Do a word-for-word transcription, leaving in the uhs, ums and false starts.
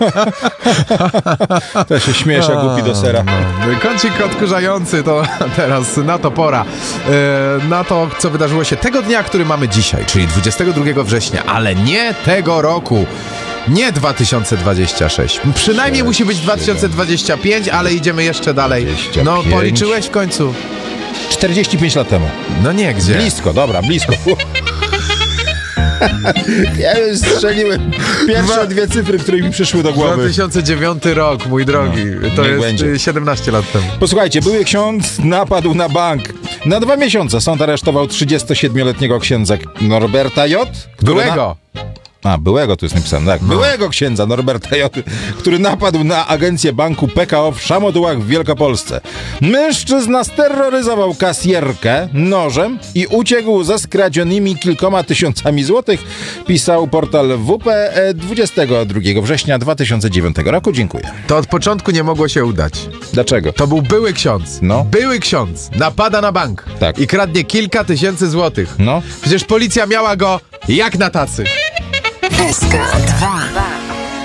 To się śmiesz jak głupi do sera. No. Kącik odkurzający to teraz na to pora. E, na to, co wydarzyło się tego dnia, który mamy dzisiaj, czyli dwudziestego drugiego września, ale nie tego roku. Nie dwa tysiące dwudziesty szósty. Przynajmniej sześć, musi być dwa tysiące dwudziesty piąty, ale idziemy jeszcze dalej. dwadzieścia No, pięć. policzyłeś w końcu? czterdzieści pięć lat temu. No nie, gdzie? Blisko, dobra, blisko. Ja już strzeliłem pierwsze dwie cyfry, które mi przyszły do dwa głowy. tysiące dziewiąty rok, mój drogi. No, to niech jest będzie. siedemnaście lat temu. Posłuchajcie, były ksiądz napadł na bank. Na dwa miesiące sąd aresztował trzydziestosiedmioletniego księdza Norberta J. który Byłego. Na... A, byłego tu jest napisane, tak. Byłego księdza Norberta J., który napadł na agencję banku P K O w Szamotułach w Wielkopolsce. Mężczyzna steroryzował kasjerkę nożem i uciekł ze skradzionymi kilkoma tysiącami złotych, pisał portal W P dwudziestego drugiego września dwa tysiące dziewiątego roku. Dziękuję. To od początku nie mogło się udać. Dlaczego? To był były ksiądz. No. Były ksiądz. Napada na bank. Tak. I kradnie kilka tysięcy złotych. No. Przecież policja miała go jak na tacy. S K dwa.